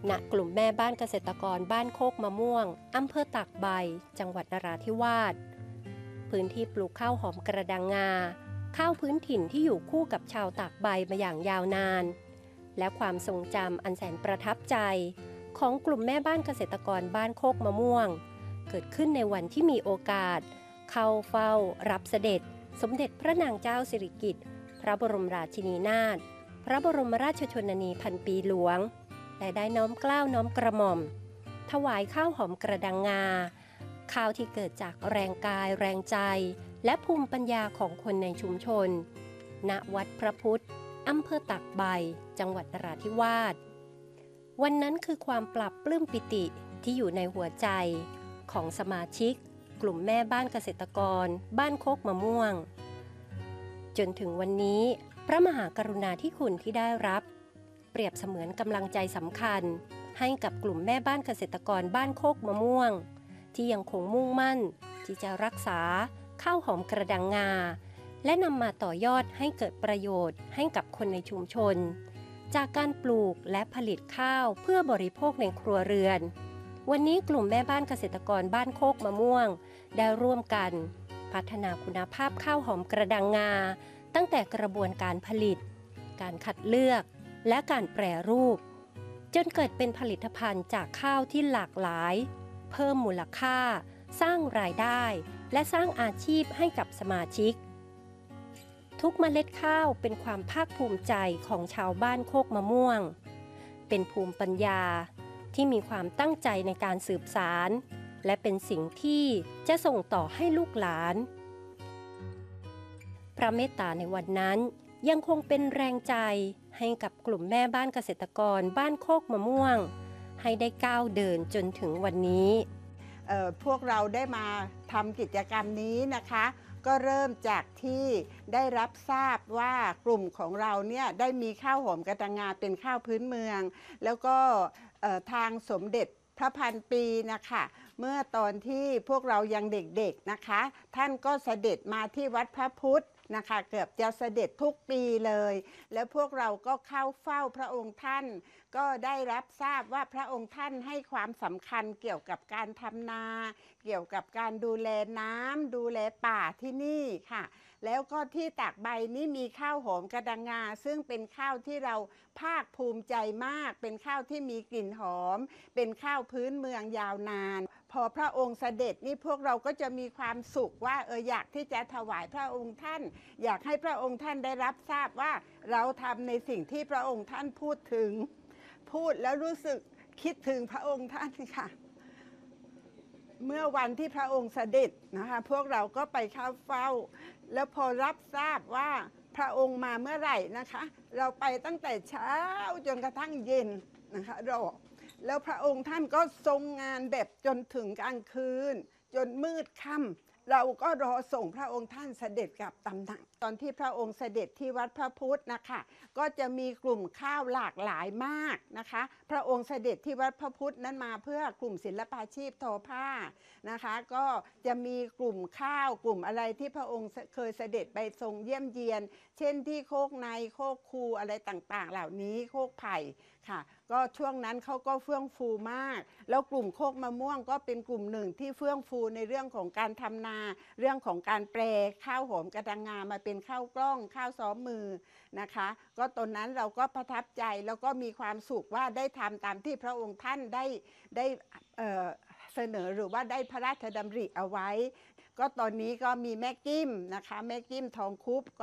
ณกลุ่มแม่บ้านเกษตรกรบ้านโคกมะม่วงอำเภอตากใบจังหวัดนราธิวาสพื้นที่ปลูกข้าวหอมกระดังงาข้าวพื้นถิ่นที่อยู่คู่กับชาวตากใบมาอย่างยาวนานและความทรงจำอันแสนประทับใจของกลุ่มแม่บ้านเกษตรกรบ้านโคกมะม่วงเกิดขึ้นในวันที่มีโอกาสเข้าเฝ้ารับเสด็จสมเด็จพระนางเจ้าสิริกิติ์พระบรมราชินีนาถพระบรมราชชนนีพันปีหลวงและได้น้อมเกล้าน้อมกระหม่อมถวายข้าวหอมกระดังงาข้าวที่เกิดจากแรงกายแรงใจและภูมิปัญญาของคนในชุมชนณวัดพระพุทธอำเภอตากใบจังหวัดนราธิวาสวันนั้นคือความปรับปลื้มปิติที่อยู่ในหัวใจของสมาชิกกลุ่มแม่บ้านเกษตรกรบ้านโคกมะม่วงจนถึงวันนี้พระมหากรุณาธิคุณที่ได้รับเปรียบเสมือนกำลังใจสำคัญให้กับกลุ่มแม่บ้านเกษตรกรบ้านโคกมะม่วงที่ยังคงมุ่งมั่นที่จะรักษาข้าวหอมกระดังงาและนำมาต่อยอดให้เกิดประโยชน์ให้กับคนในชุมชนจากการปลูกและผลิตข้าวเพื่อบริโภคในครัวเรือนวันนี้กลุ่มแม่บ้านเกษตรกรบ้านโคกมะม่วงได้ร่วมกันพัฒนาคุณภาพข้าวหอมกระดังงาตั้งแต่กระบวนการผลิตการคัดเลือกและการแปรรูปจนเกิดเป็นผลิตภัณฑ์จากข้าวที่หลากหลายเพิ่มมูลค่าสร้างรายได้และสร้างอาชีพให้กับสมาชิกทุกเมล็ดข้าวเป็นความภาคภูมิใจของชาวบ้านโคกมะม่วงเป็นภูมิปัญญาที่มีความตั้งใจในการสืบสานและเป็นสิ่งที่จะส่งต่อให้ลูกหลานพระเมตตาในวันนั้นยังคงเป็นแรงใจให้กับกลุ่มแม่บ้านเกษตรกรบ้านโคกมะม่วงให้ได้ก้าวเดินจนถึงวันนี้พวกเราได้มาทำกิจกรรมนี้นะคะก็เริ่มจากที่ได้รับทราบว่ากลุ่มของเราเนี่ยได้มีข้าวหอมกระดังงาเป็นข้าวพื้นเมืองแล้วก็ทางสมเด็จพระพันปีนะคะเมื่อตอนที่พวกเรายังเด็กๆนะคะท่านก็เสด็จมาที่วัดพระพุทธนะคะเกือบจะเสด็จทุกปีเลยแล้วพวกเราก็เข้าเฝ้าพระองค์ท่านก็ได้รับทราบว่าพระองค์ท่านให้ความสำคัญเกี่ยวกับการทำนาเกี่ยวกับการดูแลน้ำดูแลป่าที่นี่ค่ะแล้วก็ที่ตากใบนี้มีข้าวหอมกระดังงาซึ่งเป็นข้าวที่เราภาคภูมิใจมากเป็นข้าวที่มีกลิ่นหอมเป็นข้าวพื้นเมืองยาวนานพอพระองค์เสด็จนี่พวกเราก็จะมีความสุขว่าอยากที่จะถวายพระองค์ท่านอยากให้พระองค์ท่านได้รับทราบว่าเราทำในสิ่งที่พระองค์ท่านพูดถึงพูดแล้วรู้สึกคิดถึงพระองค์ท่านค่ะเมื่อวันที่พระองค์เสด็จนะคะพวกเราก็ไปเข้าเฝ้าแล้วพอรับทราบว่าพระองค์มาเมื่อไหร่นะคะเราไปตั้งแต่เช้าจนกระทั่งเย็นนะคะรอแล้วพระองค์ท่านก็ทรงงานแบบจนถึงกลางคืนจนมืดค่ำเราก็รอส่งพระองค์ท่านเสด็จกลับตำหนักตอนที่พระองค์เสด็จที่วัดพระพุทธนะคะก็จะมีกลุ่มข้าวหลากหลายมากนะคะพระองค์เสด็จที่วัดพระพุทธนั้นมาเพื่อกลุ่มศิลปาชีพทอผ้านะคะก็จะมีกลุ่มข้าวกลุ่มอะไรที่พระองค์เคยเสด็จไปทรงเยี่ยมเยียนเช่นที่โคกในโคกคูอะไรต่างๆเหล่านี้โคกไผ่ค่ะก็ช่วงนั้นเขาก็เฟื่องฟูมากแล้วกลุ่มโคกมะม่วงก็เป็นกลุ่มหนึ่งที่เฟื่องฟูในเรื่องของการทำนาเรื่องของการแปรข้าวหอมกระดังงามาเป็นข้าวกล้องข้าวซ้อมมือนะคะก็ตอนนั้นเราก็ประทับใจแล้วก็มีความสุขว่าได้ทำตามที่พระองค์ท่านได้เสนอหรือว่าได้พระราชดำริเอาไว้ก็ตอนนี้ก็มีแม่กิ้มนะคะแม่กิ้มทองคุป